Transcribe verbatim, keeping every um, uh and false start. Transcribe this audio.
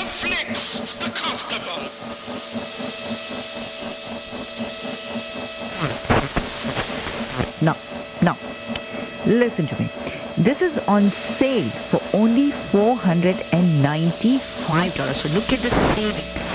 afflicts the comfortable. Now, now, listen to me. This is on sale for only four hundred ninety-five dollars. So look at the saving.